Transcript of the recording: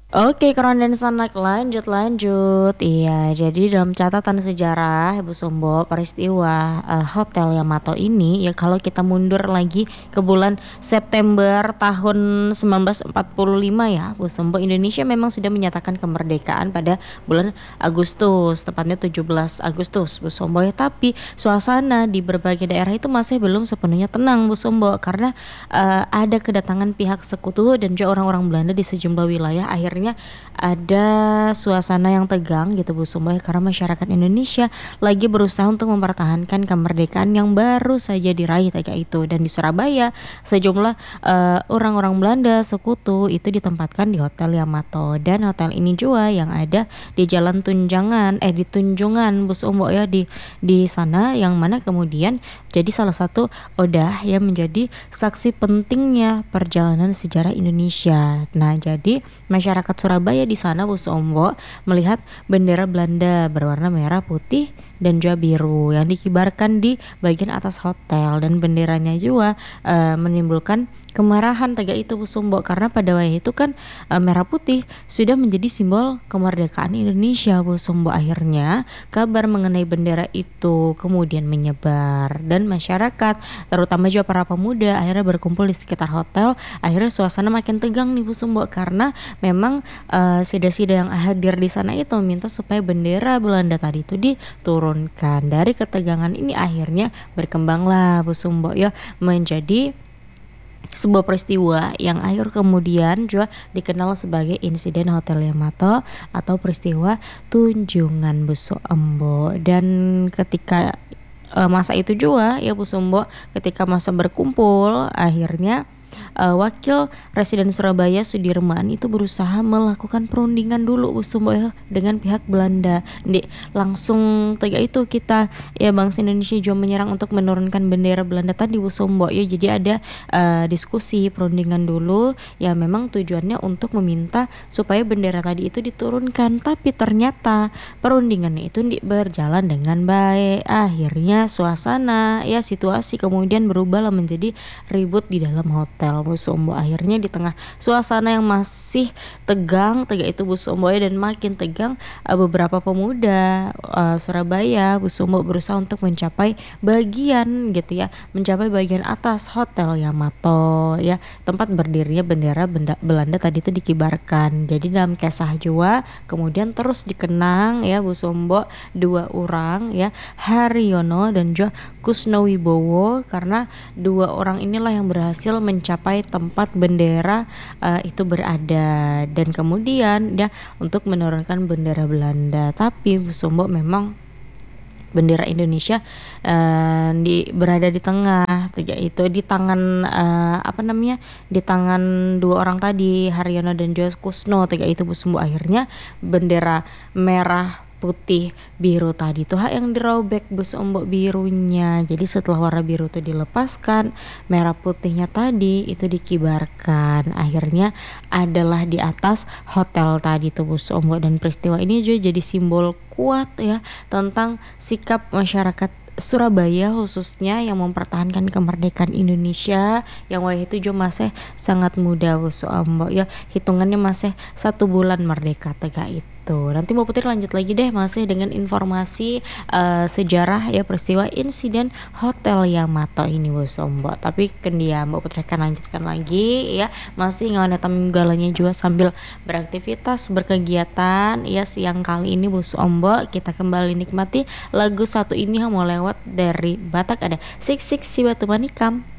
Oke, Keren dan Sanak, lanjut. Iya, jadi dalam catatan sejarah Bu Sumbo, peristiwa Hotel Yamato ini ya kalau kita mundur lagi ke bulan September tahun 1945 ya Bu Sumbo, Indonesia memang sudah menyatakan kemerdekaan pada bulan Agustus, tepatnya 17 Agustus Bu Sumbo ya, tapi suasana di berbagai daerah itu masih belum sepenuhnya tenang Bu Sumbo karena ada kedatangan pihak sekutu dan juga orang-orang Belanda di sejumlah wilayah. Akhirnya ada suasana yang tegang gitu Bu Sumba ya, karena masyarakat Indonesia lagi berusaha untuk mempertahankan kemerdekaan yang baru saja diraih ketika itu. Dan di Surabaya sejumlah orang-orang Belanda sekutu itu ditempatkan di Hotel Yamato, dan hotel ini juga yang ada di Jalan di Tunjungan Bu Sumbo ya, di sana, yang mana kemudian jadi salah satu Odah yang menjadi saksi pentingnya perjalanan sejarah Indonesia. Nah, jadi masyarakat Surabaya di sana Bu Sombo melihat bendera Belanda berwarna merah, putih, dan juga biru yang dikibarkan di bagian atas hotel, dan benderanya juga menimbulkan kemarahan tega itu Bu Sumbo karena pada waktu itu kan merah putih sudah menjadi simbol kemerdekaan Indonesia Bu Sumbo. Akhirnya kabar mengenai bendera itu kemudian menyebar, dan masyarakat terutama juga para pemuda akhirnya berkumpul di sekitar hotel. Akhirnya suasana makin tegang nih Bu Sumbo karena memang sida-sida yang hadir di sana itu meminta supaya bendera Belanda tadi itu diturunkan. Dari ketegangan ini akhirnya berkembanglah Bu Sumbo ya menjadi sebuah peristiwa yang akhir kemudian juga dikenal sebagai insiden Hotel Yamato atau peristiwa Tunjungan Bu Embo. Dan ketika masa itu juga ya Bu Sumbo, ketika masa berkumpul, akhirnya Wakil Residen Surabaya Sudirman itu berusaha melakukan perundingan dulu Bu Sumbo ya dengan pihak Belanda. Langsung tiga itu kita ya bangsa Indonesia juga menyerang untuk menurunkan bendera Belanda tadi Bu Sumbo ya. Jadi ada diskusi perundingan dulu ya, memang tujuannya untuk meminta supaya bendera tadi itu diturunkan, tapi ternyata perundingannya itu berjalan dengan baik. Akhirnya suasana ya situasi kemudian berubah menjadi ribut di dalam hotel Bu Sumbo. Akhirnya di tengah suasana yang masih tegang itu Bu Sumbo ya, dan makin tegang, beberapa pemuda Surabaya Bu Sumbo berusaha untuk mencapai bagian gitu ya, mencapai bagian atas Hotel Yamato ya, tempat berdirinya bendera Belanda tadi itu dikibarkan. Jadi dalam kisah Jawa kemudian terus dikenang ya Bu Sumbo dua orang ya, Haryono dan juga Kusnowibowo, karena dua orang inilah yang berhasil mencapai tempat bendera itu berada, dan kemudian ya untuk menurunkan bendera Belanda. Tapi Bu Sumbo memang bendera Indonesia berada di tengah itu di tangan di tangan dua orang tadi, Haryono dan Jos Kusno itu Bu Sumbo. Akhirnya bendera merah putih biru tadi tuh yang dirobek Bu Sumbo birunya. Jadi setelah warna biru tuh dilepaskan, merah putihnya tadi itu dikibarkan. Akhirnya adalah di atas hotel tadi tuh Bu Sumbo, dan peristiwa ini juga jadi simbol kuat ya tentang sikap masyarakat Surabaya khususnya yang mempertahankan kemerdekaan Indonesia yang waktu itu juga masih sangat muda Bu Sumbo ya, hitungannya masih 1 bulan merdeka tega itu. Nanti Mbak Putri lanjut lagi deh masih dengan informasi sejarah ya peristiwa insiden Hotel Yamato ini Bu Sumbo. Tapi kan dia Mbak Putri akan lanjutkan lagi ya, masih ngawanetam galanya juga sambil beraktivitas berkegiatan ya. Siang kali ini Bu Sumbo kita kembali nikmati lagu satu ini yang mau lewat dari Batak, ada Sik Sik Si Batu Manikam.